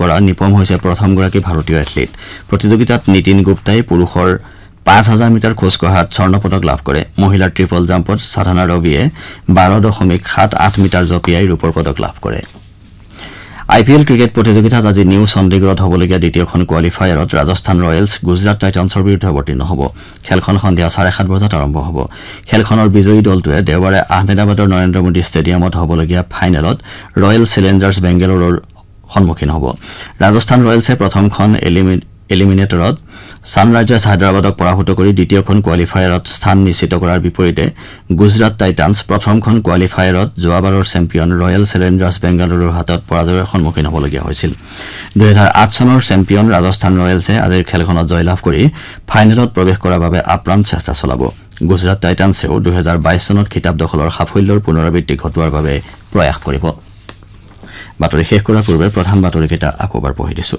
কৰা নিপম হৈছে প্ৰথমগৰাকী ভাৰতীয় এথলীট প্ৰতিযোগিতাত নীতিন গুপ্তাই পুৰুষৰ 5000 মিটাৰ খোজ কঢ়াত স্বৰ্ণ পদক লাভ কৰে মহিলাৰ ট্ৰিপল জাম্পত সাধনা ৰবিয়ে 12.78 মিটাৰ জঁপিয়াই ৰূপৰ পদক লাভ কৰে IPL ক্ৰিকেট প্ৰতিযোগিতাত আজি নিউ চণ্ডীগড়ত হ'বলগীয়া দ্বিতীয়খন কোৱালিফায়াৰত ৰাজস্থান ৰয়েলছ গুজৰাট টাইটান্সৰ বিৰুদ্ধে অৱতীৰ্ণ হ'ব খেলখন সন্ধিয়া 7:30 বজাত আৰম্ভ হ'ব খেলখনৰ বিজয়ী দলটোৱে দেওবাৰে আহমেদাবাদৰ নৰেন্দ্ৰ মোদী ষ্টেডিয়ামত হ'বলগীয়া ফাইনেলত ৰয়েল চেলেঞ্জাৰ্ছ বেংগালুৰুৰ সন্মুখীন হ'ব ৰাজস্থান ৰয়েলছে প্ৰথমখন এলিমিনেটৰত সানৰাইজাৰ্ছ হায়দৰাবাদক পৰাভূত কৰি দ্বিতীয়খন কোৱালিফায়াৰত স্থান নিশ্চিত কৰাৰ বিপৰীতে গুজৰাট টাইটান্স প্ৰথমখন কোৱালিফায়াৰত যোৱাবাৰৰ চেম্পিয়ন ৰয়েল চেলেঞ্জাৰ্ছ বেংগালুৰুৰ হাতত পৰাজয়ৰ সন্মুখীন হ'বলগীয়া হৈছিল 2008 চনৰ চেম্পিয়ন ৰাজস্থান ৰয়েলছে আজিৰ খেলখনত জয়লাভ কৰি ফাইনেলত প্ৰৱেশ কৰাৰ বাবে আপ্ৰাণ চেষ্টা চলাব গুজৰাট টাইটান্সেও 2022 চনত খিতাপ দখলৰ সাফল্যৰ পুনৰাবৃত্তি ঘটোৱাৰ বাবে প্ৰয়াস কৰিব বাতৰি শেষ কৰাৰ পূৰ্বে প্ৰধান বাতৰিকেইটা আকৌ এবাৰ পঢ়ি দিছো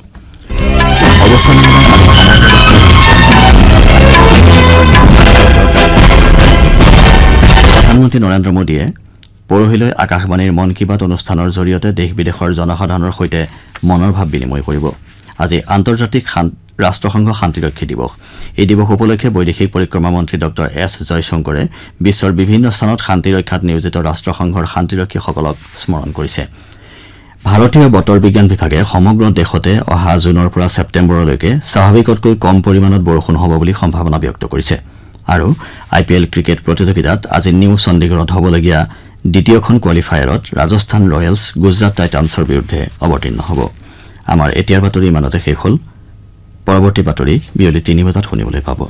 প্ৰধানমন্ত্ৰী নৰেন্দ্ৰ মোদীয়ে পৰহিলৈ আকাশবাণীৰ মন কী বাত অনুষ্ঠানৰ জৰিয়তে দেশ বিদেশৰ জনসাধাৰণৰ সৈতে মনৰ ভাৱ বিনিময় কৰিব আজি আন্তৰ্জাতিক ৰাষ্ট্ৰসংঘ শান্তিৰক্ষী দিৱস এই দিৱস উপলক্ষে বৈদেশিক পৰিক্ৰমা মন্ত্ৰী ডক্টৰ এছ জয়শংকৰে বিশ্বৰ বিভিন্ন স্থানত শান্তি ৰক্ষাত নিয়োজিত ৰাষ্ট্ৰসংঘৰ শান্তিৰক্ষীসকলক স্মৰণ কৰিছে ভাৰতীয় বতৰ বিজ্ঞান বিভাগে সমগ্ৰ দেশতে অহা জুনৰ পৰা ছেপ্টেম্বৰলৈকে স্বাভাৱিকতকৈ কম পৰিমাণত বৰষুণ হ'ব বুলি সম্ভাৱনা ব্যক্ত কৰিছে আৰু IPL ক্ৰিকেট প্ৰতিযোগিতাত আজি নিউ চণ্ডীগড়ত হ'বলগীয়া দ্বিতীয়খন কোৱালিফায়াৰত ৰাজস্থান ৰয়েলছ গুজৰাট টাইটান্সৰ বিৰুদ্ধে অৱতীৰ্ণ হ'ব আমাৰ এতিয়াৰ বাতৰি ইমানতে শেষ হ'ল পৰৱৰ্তী বাতৰি বিয়লি 3 বজাত শুনিবলৈ পাব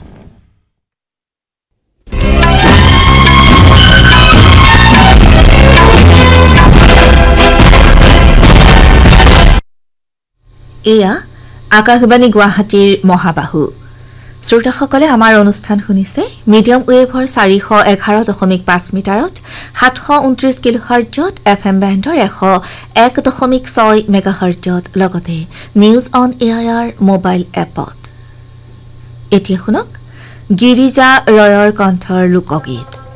এয়া আকাশবাণী গুৱাহাটীৰ মহাবাহু শ্ৰোতাসকলে আমাৰ অনুষ্ঠান শুনিছে মিডিয়াম ৱেভৰ 411.5 মিটাৰত 729 কিলোহাৰ্টজত FM বেণ্ডৰ 101.6 মেগাহাৰ্টজত লগতে নিউজ অন এআইআৰ মোবাইল এপত এতিয়া শুনক গিৰিজা ৰয়ৰ কণ্ঠৰ লোকগীত